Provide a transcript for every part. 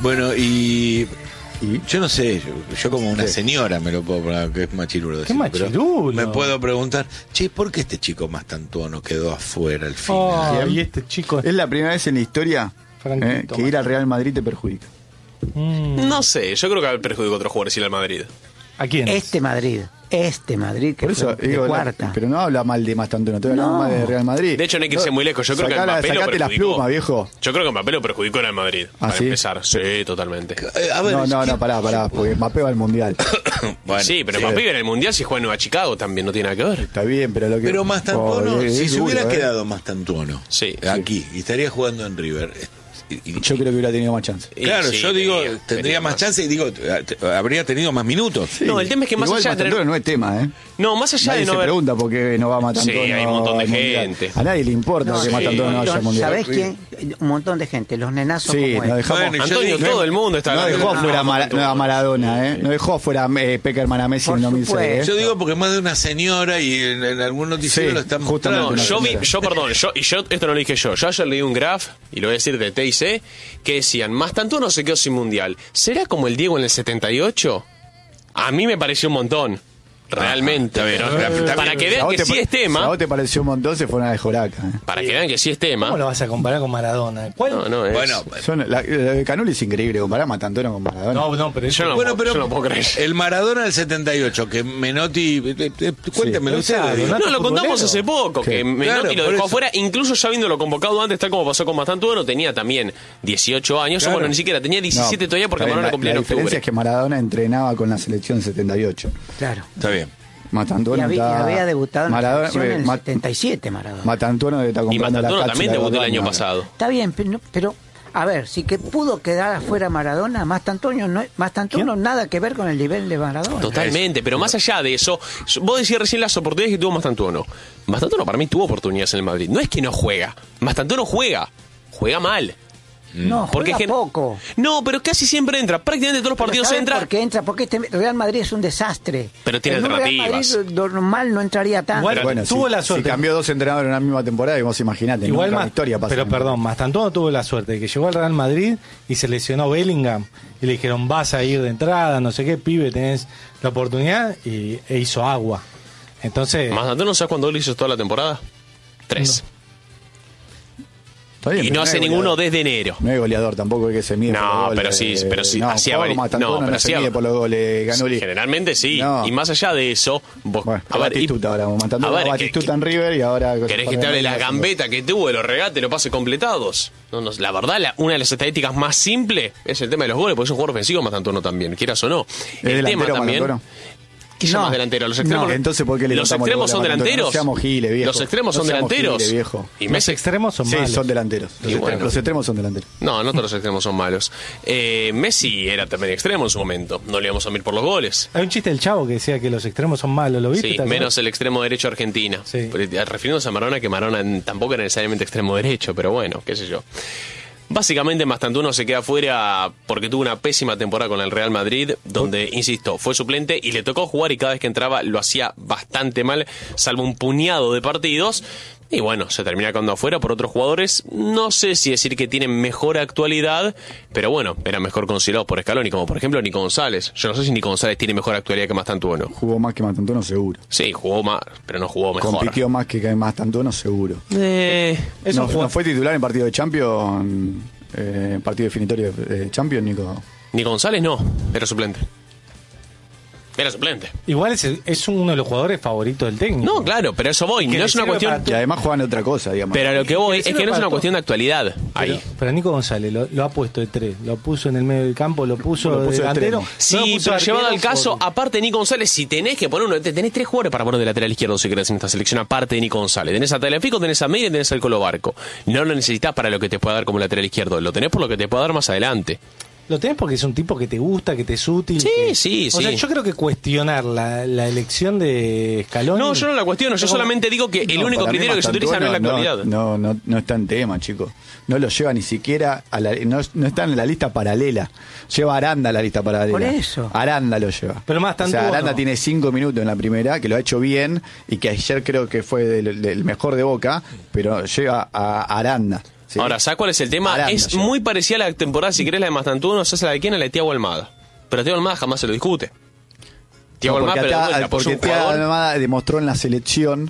Bueno, y yo no sé, yo como una señora me lo puedo poner, que es machirulo decir, ¿Qué machirulo? pero me puedo preguntar, che, ¿por qué este chico Mastantuono quedó afuera al final? Y este chico Es la primera vez en la historia que ir al Real Madrid te perjudica. No sé, yo creo que perjudicó a otros jugadores ir al Madrid. ¿A quién? Este Madrid que Por eso fue de digo, cuarta. pero no habla mal de Mastantuono, te habla mal de Real Madrid. De hecho, no hay que irse muy lejos. Yo creo que Mbappé lo sacate las perjudicó. plumas, viejo. Yo creo que Mbappé lo perjudicó en el Madrid. ¿Ah, para sí? empezar. Sí, totalmente. A ver, No, pará, porque Mbappé va al Mundial. Bueno, sí, pero Mbappé vive en el Mundial si juega en Nueva Chicago también, no tiene nada que ver. Está bien, pero lo que... Pero Mastantuono, es si se duro, hubiera quedado Mastantuono Sí. aquí y estaría jugando en River, Yo creo que hubiera tenido más chance. claro, Sí, yo digo, tenía tendría más chance y digo, habría tenido más minutos. No, el tema es que más Igual allá de tener... Mastantuono no es tema, ¿eh? No, más allá Nadie de no se haber... pregunta por qué no va Mastantuono Sí, hay un montón de al Mundial. gente. A nadie le importa que Mastantuono no vaya al Mundial. ¿Sabés quién? Un montón de gente, los nenazos Sí, como nos él. dejamos... Bueno, Antonio, todo el mundo está No hablando dejó de- fuera No, a Maradona, ¿eh? No dejó fuera Peckerman a Messi Por en 2006, ¿eh? supuesto. Yo digo porque más de una señora y en algún noticiero Sí, lo están justamente mostrando. una señora. Esto no lo dije yo ayer leí un graph, y lo voy a decir de TIC, que decían, Mastantuono se quedó sin Mundial. ¿Será como el Diego en el 78? A mí me pareció un montón. Realmente, está bien, está para bien. que vean que sí es Si a tema, vos te pareció un montón, se fueron a de Joraca, ¿eh? para que vean que sí es tema. ¿Cómo lo vas a comparar con Maradona? ¿Cuál? No, es... Bueno, La de Canoli es increíble, comparar a Matantuono con Maradona. No, pero Yo no, bueno, pero yo no puedo creer. el Maradona del 78, que Menotti, cuéntemelo Sí, ustedes. digo. No, lo contamos futbolero. hace poco, ¿Qué? que Menotti Claro, lo por dejó eso. afuera, incluso ya habiéndolo convocado antes, tal como pasó con Mastantuono, tenía también 18 años, Claro. o bueno, ni siquiera, tenía 17 todavía porque está bien, Maradona cumplía en La diferencia octubre. es que Maradona entrenaba con la selección 78. Claro. Está bien. Matantuono Y había debutado en la Maradona, selección en el Ma- 77, Maradona. Matantuono está Y comprando la Mastantuono cápsula también de debutó el Boca año ahora. pasado. Está bien, pero a ver, si que pudo quedar afuera Maradona, Mastantuono nada que ver con el nivel de Maradona. Totalmente, pero más allá de eso, vos decías recién las oportunidades que tuvo Mastantuono. Mastantuono para mí tuvo oportunidades en el Madrid. No es que no juega, Mastantuono juega mal. No, Porque juega es que poco. No, pero casi siempre entra. Prácticamente todos los partidos ¿Saben entra. por qué entra? Porque este Real Madrid es un desastre. Pero tiene en un alternativas. Real Madrid normal no entraría tanto. Igual Bueno, tuvo si, la suerte. si cambió dos entrenadores en una misma temporada, y vos imaginate, Igual nunca en más, la historia pasa. pero perdón, Mastantuono tuvo la suerte de que llegó al Real Madrid y se lesionó Bellingham y le dijeron vas a ir de entrada, no sé qué, pibe, tenés la oportunidad e hizo agua. Entonces, Mastantuono, ¿sabes cuándo lo hizo toda la temporada? 3. Está bien, Y pero no hace es ninguno goleador. desde enero. No es goleador tampoco, es que se mide No, por los goles. pero sí, no, hacía jugador como Matantuono no, se mide por los goles, Ganoli. Generalmente sí. No. Y más allá de eso, vos, Bueno, a ver, Batistuta ahora, Matantuono, a ver, Batistuta en River y ahora... ¿querés que te hable de las gambetas que tuvo, de los regates, los pases completados? No, la verdad, una de las estadísticas más simples es el tema de los goles, porque es un jugador ofensivo Mastantuono también, quieras o no. El tema delantero, también... Matantuono? ¿Qué llamas delantero? Los extremos, entonces, ¿por qué le los contamos extremos los son goles a Matantuono? delanteros. No seamos giles, viejo. Los extremos No son seamos delanteros. giles, viejo. Y los Messi... extremos son Sí, malos. son delanteros. Y bueno. Los extremos son delanteros. No todos los extremos son malos. Messi era también extremo en su momento. No le íbamos a mirar por los goles. Hay un chiste del Chavo que decía que los extremos son malos, ¿lo viste? Sí, ¿Te acuerdas? menos el extremo derecho Argentina. Sí. Refiriéndose a Maradona, que Maradona tampoco era necesariamente extremo derecho, pero bueno, qué sé yo. Básicamente Mastantuono se queda fuera porque tuvo una pésima temporada con el Real Madrid, donde, insisto, fue suplente y le tocó jugar y cada vez que entraba lo hacía bastante mal, salvo un puñado de partidos. Y bueno, se termina quedando afuera por otros jugadores. No sé si decir que tienen mejor actualidad, pero bueno, eran mejor considerados por Scaloni, como por ejemplo Nico González. Yo no sé si Nico González tiene mejor actualidad que Mastantuono. Jugó más que Matantuono, seguro. Sí, jugó más, pero no jugó mejor. Compitió más que Matantuono, seguro. Eso No fue titular en partido de Champions, partido definitorio de Champions, Nico. Nico González no, era suplente. Era suplente. Igual es uno de los jugadores favoritos del técnico. No, claro, pero eso voy. Que No le es una sirve cuestión. Y además juegan otra cosa, digamos. Pero a lo que voy es que no es una para cuestión de actualidad. Pero, Ahí. pero Nico González lo ha puesto de 3, lo puso en el medio del campo, lo puso Lo de puso de delantero. extremo. Sí, no lo puso pero de llevado al arquero caso, por- aparte de Nico González, si tenés que poner uno, tenés 3 jugadores para poner de lateral izquierdo si querés en esta selección, aparte de Nico González. Tenés a Tagliafico, tenés a Meire y tenés al Colo Barco. No lo necesitas para lo que te pueda dar como lateral izquierdo, lo tenés por lo que te pueda dar más adelante. Lo tenés porque es un tipo que te gusta, que te es útil. Sí, que- sí, O sea, sí. yo creo que cuestionar la elección de Scaloni... No, yo no la cuestiono, yo solamente digo que el No, único para mí criterio que se utiliza no es la actualidad. No está en tema, chicos. No lo lleva ni siquiera no está en la lista paralela. Lleva Aranda a la lista paralela. Por eso. Aranda lo lleva. Pero más O tanto sea, Aranda no. tiene 5 minutos en la primera, que lo ha hecho bien y que ayer creo que fue del mejor de Boca, pero lleva a Aranda. Sí. Ahora, ¿sabes cuál es el tema? Aranda, es sí. muy parecida a la temporada, si querés, la de Mastantuono, ¿sabes la de quién? La de Thiago Almada. Pero Thiago Almada jamás se lo discute. Thiago No, porque Almada, pero porque Thiago Almada demostró en la selección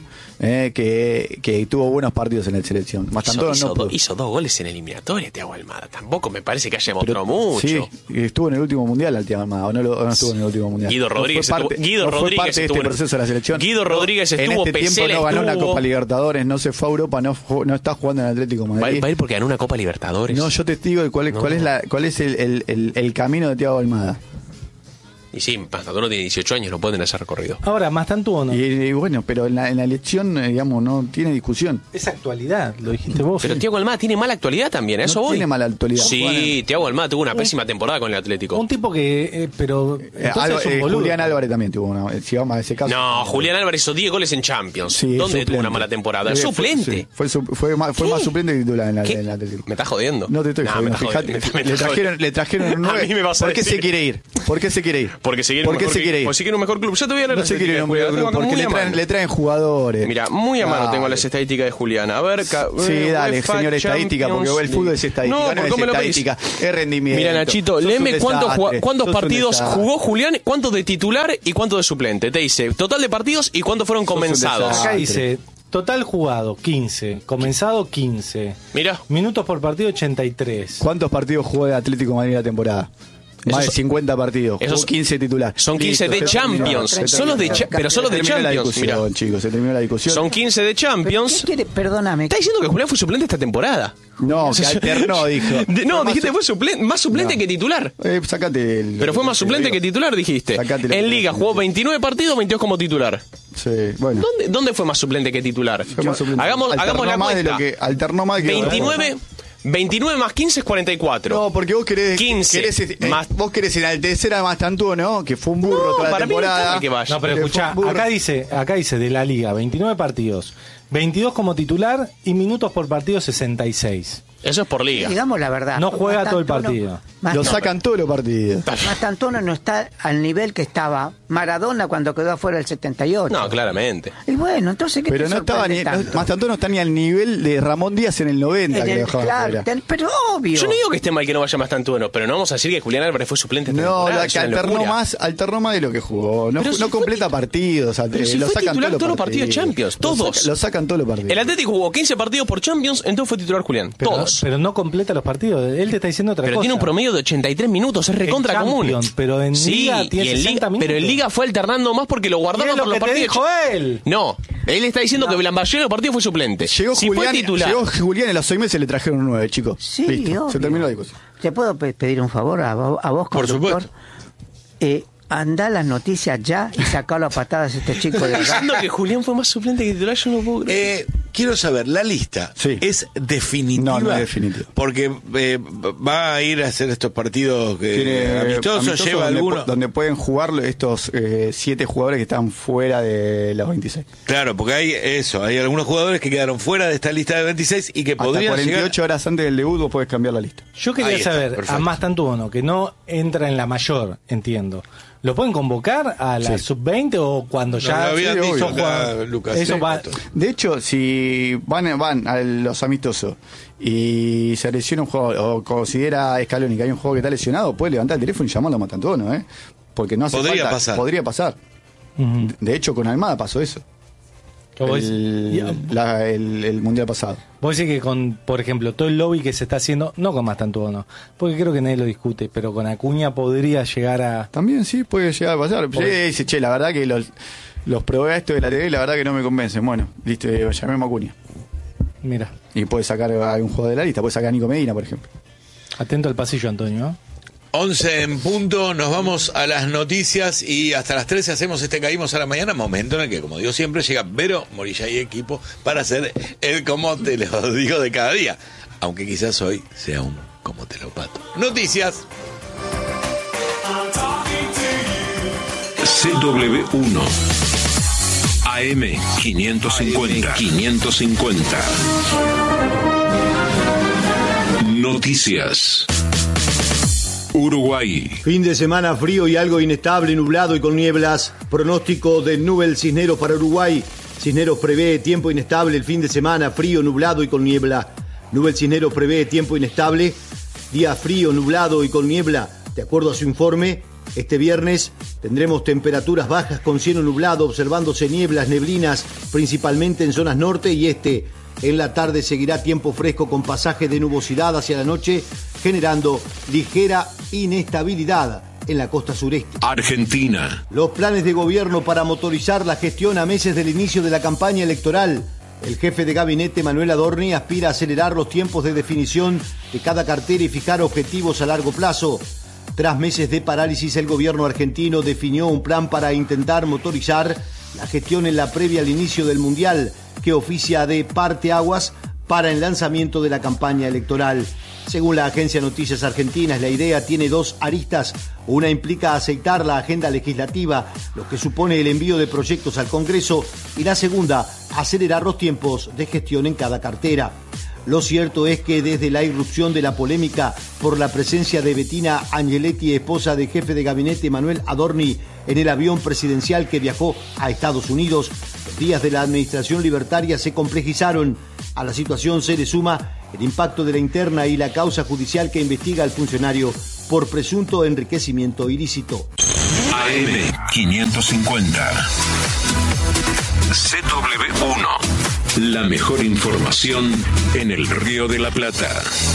que tuvo buenos partidos en la selección. Mastantuono hizo 2 goles en eliminatoria, Thiago Almada. Tampoco me parece que haya demostrado mucho. Sí, estuvo en el último mundial al Thiago Almada, o no estuvo en el último mundial. Guido Rodríguez fue parte de este proceso de la selección. Guido Rodríguez estuvo, en este tiempo Pesela no ganó estuvo. una Copa Libertadores, no se fue a Europa, no está jugando en el Atlético de Madrid. Va a ir porque ganó una Copa Libertadores. No, yo te digo cuál es el camino de Thiago Almada. Y sí, Mastantuono tiene 18 años, no pueden hacer recorrido. Ahora, Mastantuono. Y bueno, pero en la elección, digamos, no tiene discusión. Es actualidad, lo dijiste vos. Pero Thiago Almada tiene mala actualidad también, ¿a eso No voy? tiene mala actualidad. Sí, Thiago Almada tuvo una pésima temporada con el Atlético. Un tipo que. Pero. entonces es un boludo. Julián Álvarez también tuvo una. Si vamos a ese caso. No, Julián Álvarez hizo 10 goles en Champions. Sí, ¿Dónde suplente. tuvo una mala temporada? Sí, Suplente. Fue más suplente que titular en ¿Qué? el Atlético. ¿Me estás jodiendo? No te estoy me jodiendo. estás Fíjate, jodiendo. le trajeron un 9. A mí me vas a ¿Por qué decir. se quiere ir? ¿Por qué se quiere ir? Porque se quiere ¿Por qué se quiere ir? Porque se quiere un mejor club. Ya te voy a leer No las se quiere ir a un mejor club porque le traen jugadores. Mira, muy a mano Dale. tengo las estadísticas de Julián. A ver, Sí, dale, UEFA señor estadística, porque el fútbol es estadística, no ¿por es qué me lo pedís? estadística, es rendimiento. Mira, Nachito, Sos un léeme desastre, cuántos sos un partidos desastre. jugó Julián, cuántos de titular y cuántos de suplente. Te dice total de partidos y cuántos fueron un comenzados. desastre. Acá dice: total jugado 15, comenzado 15. Mira, Minutos por partido 83. ¿Cuántos partidos jugó el Atlético de Madrid la temporada? Más de 50 partidos. esos Jugó 15 titular. son 15 de Listo, Champions. se terminó. Son los de pero solo de Se terminó la Champions. Mira, discusión, chicos, se terminó la discusión. son 15 de ¿Pero Champions. qué quiere? Perdóname. Está diciendo que Julián fue suplente esta temporada. No, que alternó, dijo. No, Fue dijiste más fue más suplente No. que titular. Sacate el. Pero fue más suplente que titular, dijiste. Sacate lo En que Liga te- jugó 29 partidos, 22 como titular. Sí, bueno. ¿Dónde fue más suplente que titular? Fue más suplente. Hagamos Alternó la más de cuenta. lo que alternó más que 29 más 15 es 44. No, porque vos querés 15 más- vos querés enaltecer a Mastantuono, que fue un burro toda la para mí no temporada. está que vaya. No, pero Que escuchá, fue un burro. acá dice de la liga, 29 partidos, 22 como titular y minutos por partido 66. Eso es por Liga. Digamos la verdad. No juega todo el Mastantuono- partido. Lo sacan todos los partidos. Mastantuono no está al nivel que estaba Maradona cuando quedó afuera del 78. No, claramente. Y bueno, entonces, ¿qué Pero te no estaba ni. sorprende tanto? Mastantuono está ni al nivel de Ramón Díaz en el 90, En que el- lo dejaban claro, fuera. pero obvio. Yo no digo que esté mal que no vaya más tanto uno, pero no vamos a decir que Julián Álvarez fue suplente esta No, temporada, la es que una locura. alternó más de lo que jugó. No, Pero si no fue completa partidos. pero si lo fue sacan titular todos los partidos de Champions, todos. Lo sacan todos los partidos. El Atlético jugó 15 partidos por Champions, entonces fue titular Julián. Todos. Pero no completa los partidos. Él te está diciendo otra Pero cosa. tiene un promedio de 83 minutos, es recontra En común. Champions, pero en Liga tiene y en 60 minutos. Pero en Liga fue alternando más porque lo ¿Qué guardaban es lo por los que te partidos. dijo él? No, él está diciendo que la mayoría de los partidos fue suplente. Llegó si Julián, fue titular. llegó Julián, en los 6 meses le trajeron un 9, chicos. Sí, Listo, obvio. se terminó la discusión. ¿Te puedo pedir un favor a vos, Por conductor? supuesto. Andá las noticias ya y sacalo a patadas a este chico de Está acá. diciendo que Julián fue más suplente que titular, yo no puedo creer. Quiero saber, ¿la lista Sí. es definitiva? No es definitiva. Porque va a ir a hacer estos partidos Tiene amistosos, lleva donde, algunos. donde pueden jugar estos 7 jugadores que están fuera de los 26. Claro, porque hay algunos jugadores que quedaron fuera de esta lista de 26 y que Hasta podrían 48 horas antes del debut vos podés cambiar la lista. Yo quería Ahí está, saber, perfecto. a Mastantuono, que no entra en la mayor, entiendo. ¿Lo pueden convocar a la Sí. sub-20 o cuando Nos ya lo habían sí, dicho son acá, jugadores? Lucas. Eso Sí, va, esto. De hecho, si van a los amistosos y se lesiona un jugador o considera Scaloni que hay un jugador que está lesionado, puede levantar el teléfono y llamarlo a Mastantuono, porque no hace Podría falta. pasar. Podría pasar. Ujú. De hecho, con Almada pasó eso. Que vos- y- El mundial pasado. Vos decís que con, por ejemplo, todo el lobby que se está haciendo, no con Mastantuono, porque creo que nadie lo discute, pero con Acuña podría llegar a... También sí, puede llegar a pasar. Sí, dice, che, la verdad que los probé esto de la TV, la verdad que no me convencen. Bueno, listo, llamemos a Acuña. Mira, Y puede sacar a un jugador de la lista, puede sacar a Nico Medina, por ejemplo. atento al pasillo, Antonio. ¿eh? 11 en punto, nos vamos a las noticias y hasta las 13 hacemos este Caímos a la Mañana, momento en el que, como digo siempre, llega Vero Morilla y equipo para hacer el como te lo digo de cada día, aunque quizás hoy sea un como te lo pato. Noticias. CW1 AM 550 Noticias. Uruguay. Fin de semana frío y algo inestable, nublado y con nieblas. Pronóstico de Nubel Cisneros para Uruguay. Cisneros prevé tiempo inestable el fin de semana, frío, nublado y con niebla. Nubel Cisneros prevé tiempo inestable, día frío, nublado y con niebla. De acuerdo a su informe, este viernes tendremos temperaturas bajas con cielo nublado, observándose nieblas, neblinas, principalmente en zonas norte y este. En la tarde seguirá tiempo fresco con pasaje de nubosidad hacia la noche, generando ligera inestabilidad en la costa sureste. Argentina. Los planes de gobierno para motorizar la gestión a meses del inicio de la campaña electoral. El jefe de gabinete, Manuel Adorni, aspira a acelerar los tiempos de definición de cada cartera y fijar objetivos a largo plazo. Tras meses de parálisis, el gobierno argentino definió un plan para intentar motorizar la gestión en la previa al inicio del Mundial, que oficia de parteaguas para el lanzamiento de la campaña electoral. Según la agencia Noticias Argentinas, la idea tiene dos aristas. Una implica aceitar la agenda legislativa, lo que supone el envío de proyectos al Congreso, y la segunda, acelerar los tiempos de gestión en cada cartera. Lo cierto es que desde la irrupción de la polémica por la presencia de Bettina Angeletti, esposa del jefe de gabinete Manuel Adorni, en el avión presidencial que viajó a Estados Unidos, los días de la administración libertaria se complejizaron. A la situación se le suma el impacto de la interna y la causa judicial que investiga al funcionario por presunto enriquecimiento ilícito. AM 550. CW1. La mejor información en el Río de la Plata.